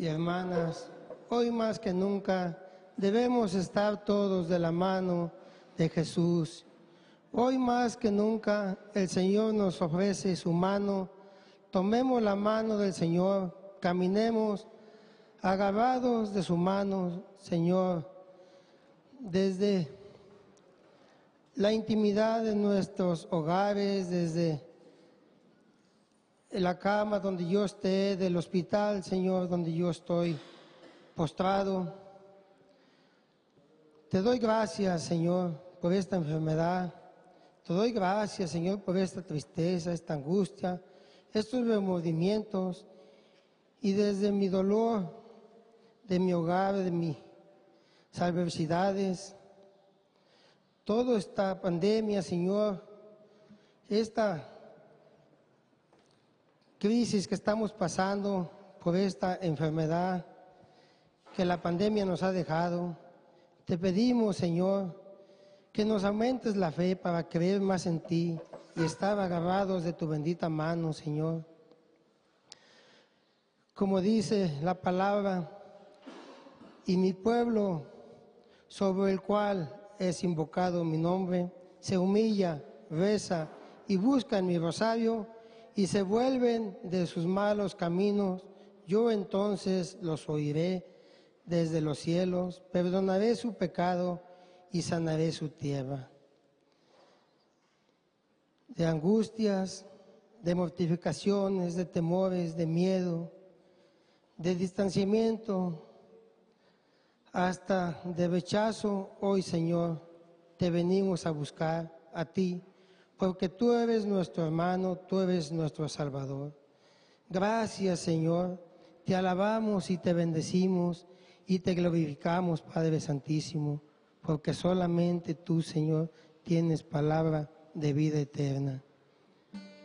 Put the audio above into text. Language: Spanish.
y hermanas, hoy más que nunca debemos estar todos de la mano de Jesús. Hoy más que nunca el Señor nos ofrece su mano. Tomemos la mano del Señor, caminemos agarrados de su mano, Señor, desde la intimidad de nuestros hogares, desde la cama donde yo esté, del hospital, Señor, donde yo estoy postrado. Te doy gracias, Señor, por esta enfermedad. Te doy gracias, Señor, por esta tristeza, esta angustia, estos remordimientos. Y desde mi dolor, de mi hogar, de mis adversidades, toda esta pandemia, Señor, esta crisis que estamos pasando por esta enfermedad que la pandemia nos ha dejado, te pedimos, Señor, que nos aumentes la fe para creer más en ti y estar agarrados de tu bendita mano, Señor. Como dice la palabra, y mi pueblo, sobre el cual es invocado mi nombre, se humilla, reza y busca en mi rosario y se vuelven de sus malos caminos, yo entonces los oiré desde los cielos, perdonaré su pecado y sanaré su tierra. De angustias, de mortificaciones, de temores, de miedo, de distanciamiento, hasta de rechazo, hoy, Señor, te venimos a buscar a ti, porque tú eres nuestro hermano, tú eres nuestro Salvador. Gracias, Señor, te alabamos y te bendecimos y te glorificamos, Padre Santísimo, porque solamente tú, Señor, tienes palabra de vida eterna.